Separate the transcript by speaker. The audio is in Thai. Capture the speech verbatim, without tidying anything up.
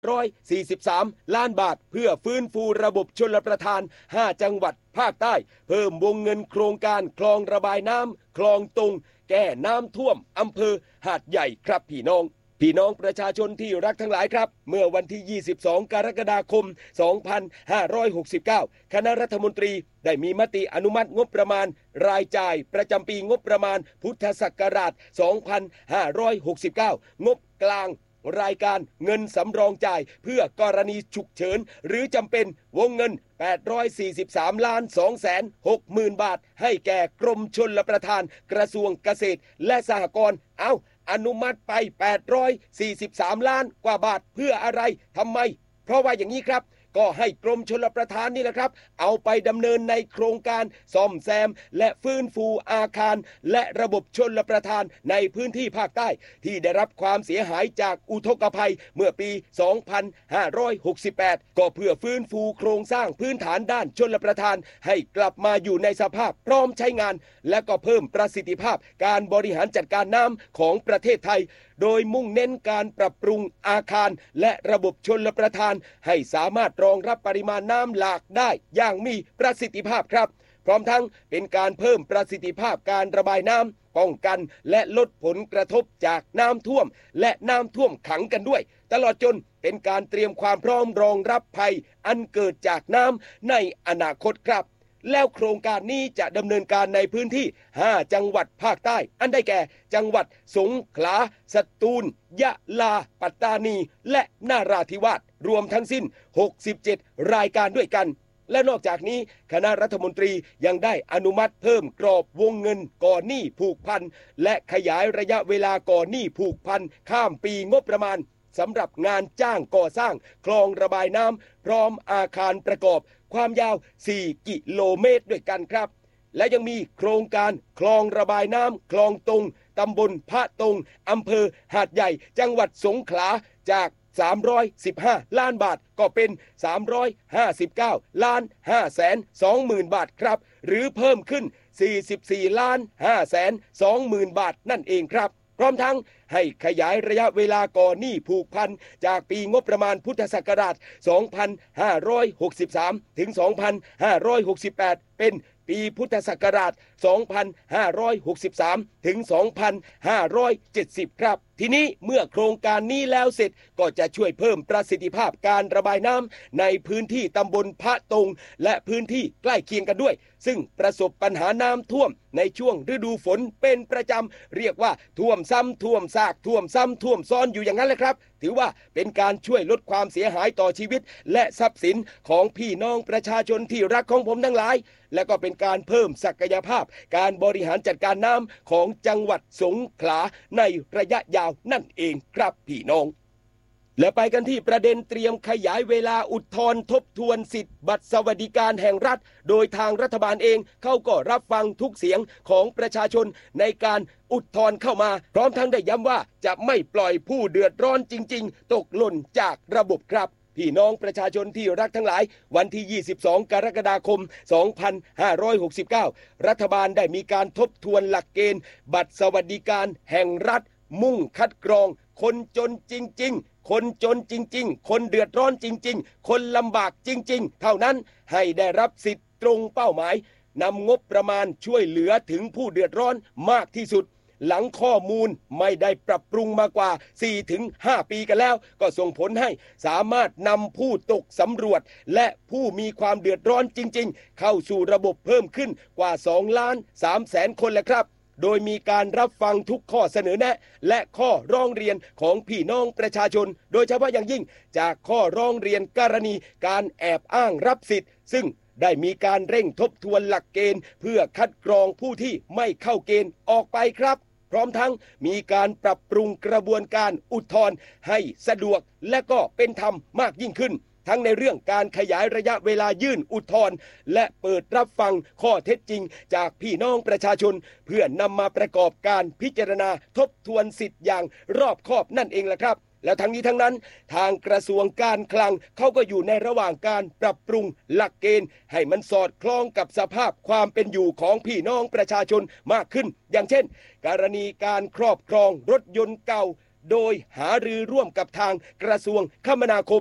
Speaker 1: ร้อยสี่สิบสามล้านบาทเพื่อฟื้นฟูระบบชลประทานห้าจังหวัดภาคใต้เพิ่มวงเงินโครงการคลองระบายน้ำคลองตุงแก้น้ำท่วมอำเภอหาดใหญ่ครับพี่น้องพี่น้องประชาชนที่รักทั้งหลายครับเมื่อวันที่ยี่สิบสองกรกฎาคมสองพันห้าร้อยหกสิบเก้าคณะรัฐมนตรีได้มีมติอนุมัติงบประมาณรายจ่ายประจำปีงบประมาณพุทธศักราชสองพันห้าร้อยหกสิบเก้างบกลางรายการเงินสำรองจ่ายเพื่อกรณีฉุกเฉินหรือจำเป็นวงเงินแปดร้อยสี่สิบสามล้านสองแสนหกหมื่นบาทให้แก่กรมชลประทานกระทรวงเกษตรและสหกรณ์เอาอนุมัติไปแปดร้อยสี่สิบสามล้านกว่าบาทเพื่ออะไรทำไมเพราะว่าอย่างนี้ครับก็ให้กรมชลประทานนี่แหละครับเอาไปดำเนินในโครงการซ่อมแซมและฟื้นฟูอาคารและระบบชลประทานในพื้นที่ภาคใต้ที่ได้รับความเสียหายจากอุทกภัยเมื่อปีสองพันห้าร้อยหกสิบแปดก็เพื่อฟื้นฟูโครงสร้างพื้นฐานด้านชลประทานให้กลับมาอยู่ในสภาพพร้อมใช้งานและก็เพิ่มประสิทธิภาพการบริหารจัดการน้ำของประเทศไทยโดยมุ่งเน้นการปรับปรุงอาคารและระบบชลประทานให้สามารถรองรับปริมาณน้ำหลากได้อย่างมีประสิทธิภาพครับพร้อมทั้งเป็นการเพิ่มประสิทธิภาพการระบายน้ำป้องกันและลดผลกระทบจากน้ำท่วมและน้ำท่วมขังกันด้วยตลอดจนเป็นการเตรียมความพร้อมรองรับภัยอันเกิดจากน้ำในอนาคตครับแล้วโครงการนี้จะดำเนินการในพื้นที่ห้าจังหวัดภาคใต้อันได้แก่จังหวัดสงขลาสตูลยะลาปัตตานีและนาราธิวาสรวมทั้งสิ้นหกสิบเจ็ดรายการด้วยกันและนอกจากนี้คณะรัฐมนตรียังได้อนุมัติเพิ่มกรอบวงเงินก่อนหนี้ผูกพันและขยายระยะเวลาก่อนหนี้ผูกพันข้ามปีงบประมาณสำหรับงานจ้างก่อสร้างคลองระบายน้ำพร้อมอาคารประกอบความยาวสี่กิโลเมตรด้วยกันครับและยังมีโครงการคลองระบายน้ำคลองตุงตำบลพระตุงอำเภอหาดใหญ่จังหวัดสงขลาจากสามร้อยสิบห้าล้านบาทก็เป็นสามร้อยห้าสิบเก้าล้านห้าแสนสองหมื่นบาทครับหรือเพิ่มขึ้นสี่สิบสี่ล้านห้าแสนสองหมื่นบาทนั่นเองครับพร้อมทั้งให้ขยายระยะเวลาก่อนหนี้ผูกพันจากปีงบประมาณพุทธศักราชสองพันห้าร้อยหกสิบสามถึงสองพันห้าร้อยหกสิบแปดเป็นปีพุทธศักราชสองพันห้าร้อยหกสิบสามถึงสองพันห้าร้อยเจ็ดสิบครับทีนี้เมื่อโครงการนี้แล้วเสร็จก็จะช่วยเพิ่มประสิทธิภาพการระบายน้ำในพื้นที่ตำบลพระตงและพื้นที่ใกล้เคียงกันด้วยซึ่งประสบปัญหาน้ำท่วมในช่วงฤดูฝนเป็นประจำเรียกว่าท่วมซ้ำท่วมซากท่วมซ้ำท่วมซ้อนอยู่อย่างนั้นแหละครับถือว่าเป็นการช่วยลดความเสียหายต่อชีวิตและทรัพย์สินของพี่น้องประชาชนที่รักของผมทั้งหลายและก็เป็นการเพิ่มศักยภาพการบริหารจัดการน้ำของจังหวัดสงขลาในระยะยาวนั่นเองครับพี่น้องและไปกันที่ประเด็นเตรียมขยายเวลาอุทธรณ์ทบทวนสิทธิบัตรสวัสดิการแห่งรัฐโดยทางรัฐบาลเองเขาก็รับฟังทุกเสียงของประชาชนในการอุทธรณ์เข้ามาพร้อมทั้งได้ย้ำว่าจะไม่ปล่อยผู้เดือดร้อนจริงๆตกหล่นจากระบบครับพี่น้องประชาชนที่รักทั้งหลายวันที่ยี่สิบสองกรกฎาคมสองพันห้าร้อยหกสิบเก้ารัฐบาลได้มีการทบทวนหลักเกณฑ์บัตรสวัสดิการแห่งรัฐมุ่งคัดกรองคนจนจริงๆคนจนจริงๆคนเดือดร้อนจริงๆคนลำบากจริงๆเท่านั้นให้ได้รับสิทธิ์ตรงเป้าหมายนำงบประมาณช่วยเหลือถึงผู้เดือดร้อนมากที่สุดหลังข้อมูลไม่ได้ปรับปรุงมากว่า สี่ถึงห้า ปีกันแล้วก็ส่งผลให้สามารถนำผู้ตกสำรวจและผู้มีความเดือดร้อนจริงๆเข้าสู่ระบบเพิ่มขึ้นกว่าสองล้านสามแสนคนแล้วครับโดยมีการรับฟังทุกข้อเสนอแนะและข้อร้องเรียนของพี่น้องประชาชนโดยเฉพาะอย่างยิ่งจากข้อร้องเรียนกรณีการแอบอ้างรับสิทธิ์ซึ่งได้มีการเร่งทบทวนหลักเกณฑ์เพื่อคัดกรองผู้ที่ไม่เข้าเกณฑ์ออกไปครับพร้อมทั้งมีการปรับปรุงกระบวนการอุทธรณ์ให้สะดวกและก็เป็นธรรมมากยิ่งขึ้นทั้งในเรื่องการขยายระยะเวลายื่นอุทธรณ์และเปิดรับฟังข้อเท็จจริงจากพี่น้องประชาชนเพื่อนำมาประกอบการพิจารณาทบทวนสิทธิ์อย่างรอบคอบนั่นเองแหละครับแล้วทั้งนี้ทั้งนั้นทางกระทรวงการคลังเขาก็อยู่ในระหว่างการปรับปรุงหลักเกณฑ์ให้มันสอดคล้องกับสภาพความเป็นอยู่ของพี่น้องประชาชนมากขึ้นอย่างเช่นกรณีการครอบครองรถยนต์เก่าโดยหารือร่วมกับทางกระทรวงคมนาคม